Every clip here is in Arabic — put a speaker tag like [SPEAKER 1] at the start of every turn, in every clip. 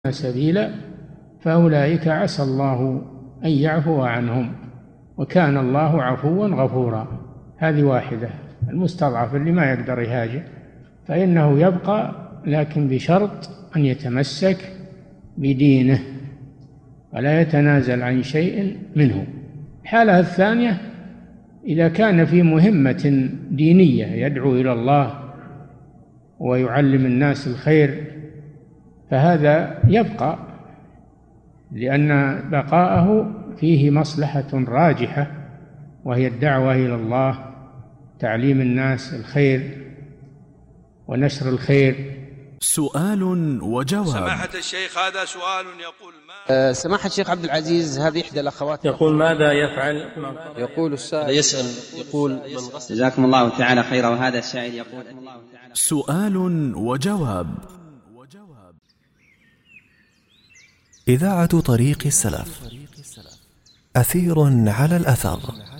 [SPEAKER 1] سبيلا فأولئك عسى الله أن يعفو عنهم وكان الله عفوا غفورا. هذه واحدة. المستضعف اللي ما يقدر يهاجر فإنه يبقى، لكن بشرط أن يتمسك بدينه ولا يتنازل عن شيء منه. الحالة الثانية إذا كان في مهمة دينية يدعو إلى الله ويعلم الناس الخير فهذا يبقى، لأن بقاءه فيه مصلحة راجحة وهي الدعوة إلى الله، تعليم الناس الخير ونشر الخير.
[SPEAKER 2] سؤال وجواب.
[SPEAKER 3] سماحة الشيخ، هذا سؤال يقول
[SPEAKER 4] سماحة الشيخ عبد العزيز، هذه إحدى الأخوات
[SPEAKER 5] يقول ماذا يفعل؟
[SPEAKER 4] يقول السائل يقول
[SPEAKER 6] جزاكم الله تعالى خيرا. وهذا السائل يقول
[SPEAKER 2] سؤال وجواب.
[SPEAKER 7] إذاعة طريق السلف، أثير على الأثر.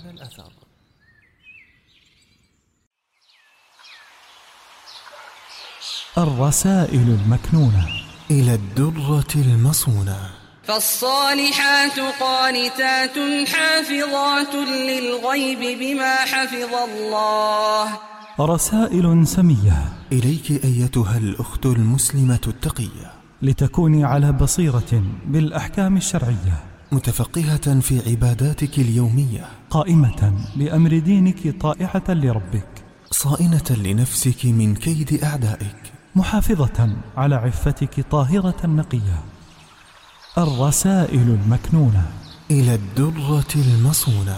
[SPEAKER 8] الرسائل المكنونة
[SPEAKER 7] إلى الدرة المصونة.
[SPEAKER 9] فالصالحات قانتات حافظات للغيب بما حفظ الله.
[SPEAKER 8] رسائل سمية
[SPEAKER 7] إليك أيتها الأخت المسلمة التقية،
[SPEAKER 8] لتكوني على بصيرة بالأحكام الشرعية،
[SPEAKER 7] متفقهة في عباداتك اليومية،
[SPEAKER 8] قائمة بأمر دينك طائعة لربك،
[SPEAKER 7] صائنة لنفسك من كيد أعدائك،
[SPEAKER 8] محافظة على عفتك طاهرة نقية. الرسائل المكنونة
[SPEAKER 7] إلى الدرة المصونة.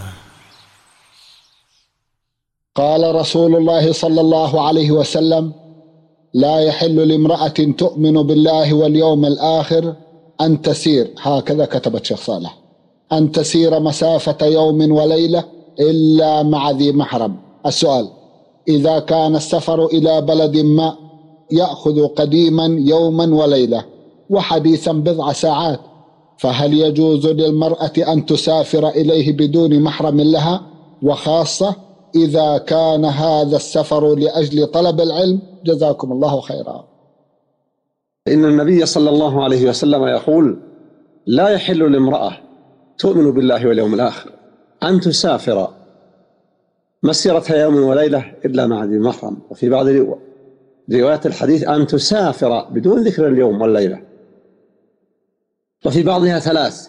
[SPEAKER 10] قال رسول الله صلى الله عليه وسلم: لا يحل لامرأة تؤمن بالله واليوم الآخر أن تسير، هكذا كتب الشيخ صالح، أن تسير مسافة يوم وليلة إلا مع ذي محرم. السؤال: إذا كان السفر إلى بلد ما يأخذ قديما يوما وليلة وحديثا بضع ساعات، فهل يجوز للمرأة أن تسافر إليه بدون محرم لها، وخاصة إذا كان هذا السفر لأجل طلب العلم؟ جزاكم الله خيرا.
[SPEAKER 11] إن النبي صلى الله عليه وسلم يقول: لا يحل لامرأة تؤمن بالله واليوم الآخر أن تسافر مسيرة يوم وليلة إلا مع ذي محرم. وفي بعض روايات الحديث أن تسافر بدون ذكر اليوم والليلة، وفي بعضها 3.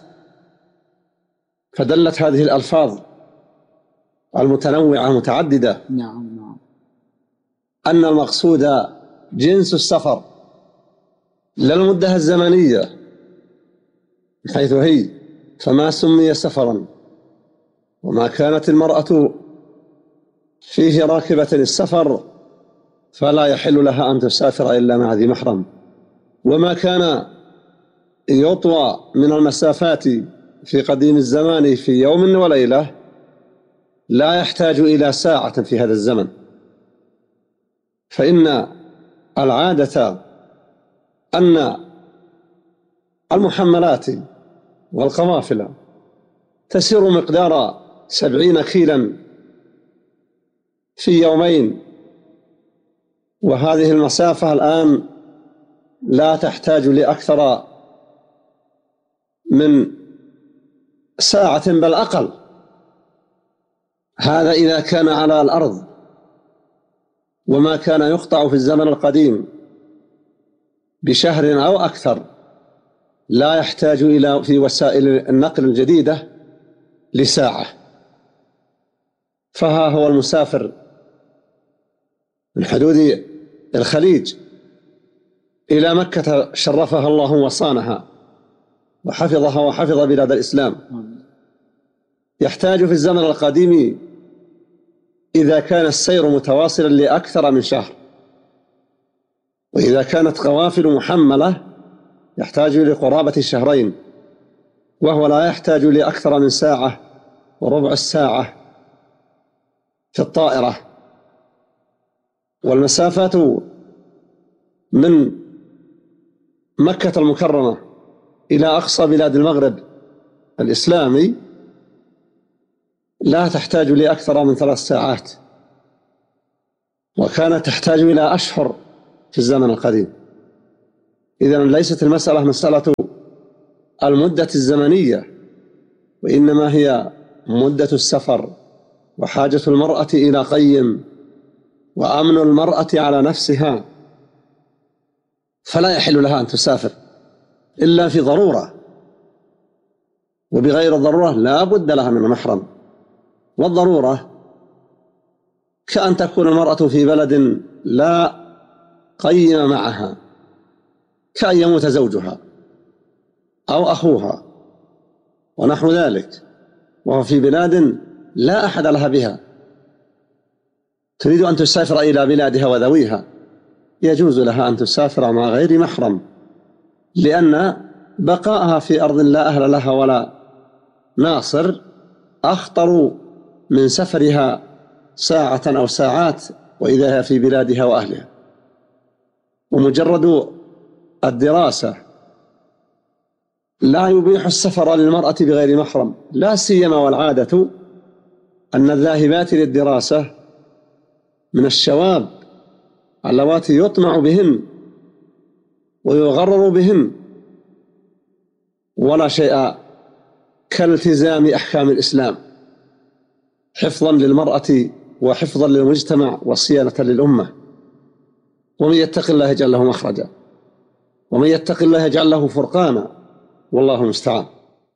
[SPEAKER 11] فدلت هذه الألفاظ المتنوعة المتعددة أن المقصود جنس السفر لا المدة الزمنية حيث هي، فما سمي سفرا وما كانت المرأة فيه راكبة السفر فلا يحل لها أن تسافر إلا مع ذي محرم. وما كان يطوى من المسافات في قديم الزمان في يوم وليلة لا يحتاج إلى ساعة في هذا الزمن، فإن العادة أن المحملات والقوافل تسير مقدار 70 كيلا في يومين، وهذه المسافة الآن لا تحتاج لأكثر من ساعة بل أقل. هذا إذا كان على الأرض. وما كان يقطع في الزمن القديم بشهر أو أكثر لا يحتاج إلى في وسائل النقل الجديدة لساعة. فها هو المسافر من حدود الخليج إلى مكة شرفها الله وصانها وحفظها وحفظ بلاد الإسلام، يحتاج في الزمن القديم إذا كان السير متواصلا لأكثر من شهر، وإذا كانت قوافل محملة يحتاج لقرابة شهرين، وهو لا يحتاج لأكثر من ساعة وربع الساعة في الطائرة. والمسافات من مكة المكرمة إلى أقصى بلاد المغرب الإسلامي لا تحتاج لأكثر من 3 ساعات، وكانت تحتاج إلى أشهر في الزمن القديم. إذن ليست المسألة مسألة المدة الزمنية، وإنما هي مدة السفر وحاجة المرأة إلى قيم وأمن المرأة على نفسها، فلا يحل لها أن تسافر إلا في ضرورة، وبغير الضرورة لا بد لها من محرم. والضرورة كأن تكون المرأة في بلد لا قيم معها، كأن يموت زوجها أو أخوها ونحو ذلك، وهو في بلاد لا أحد لها بها، تريد أن تسافر إلى بلادها وذويها، يجوز لها أن تسافر مع غير محرم، لأن بقاءها في أرض لا أهل لها ولا ناصر أخطر من سفرها ساعة أو ساعات وإذا هي في بلادها وأهلها. ومجرد الدراسة لا يبيح السفر للمرأة بغير محرم، لا سيما والعادة أن الذاهبات للدراسة من الشواب اللواتي يطمع بهن ويغرر بهن، ولا شيء كالتزام أحكام الإسلام حفظا للمرأة وحفظا للمجتمع وصيانة للأمة. ومن يتق الله يجعل له مخرجا، ومن يتق الله يجعل له فرقانا، والله المستعان.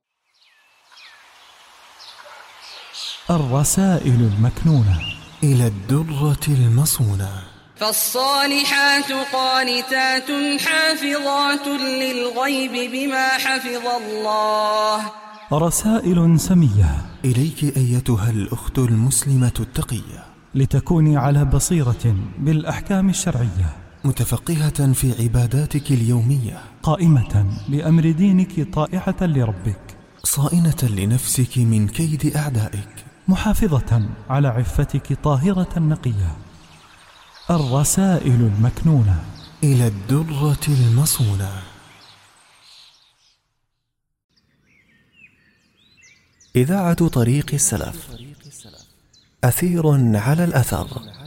[SPEAKER 8] الرسائل المكنونة
[SPEAKER 7] إلى الدرة المصونة.
[SPEAKER 9] فالصالحات قانتات حافظات للغيب بما حفظ الله.
[SPEAKER 8] رسائل سمية
[SPEAKER 7] إليك أيتها الأخت المسلمة التقية،
[SPEAKER 8] لتكوني على بصيرة بالأحكام الشرعية،
[SPEAKER 7] متفقهة في عباداتك اليومية،
[SPEAKER 8] قائمة بأمر دينك طائعة لربك،
[SPEAKER 7] صائنة لنفسك من كيد أعدائك،
[SPEAKER 8] محافظة على عفتك طاهرة نقية. الرسائل المكنونة
[SPEAKER 7] إلى الدرة المصونة. إذاعة طريق السلف، أثير على الأثر.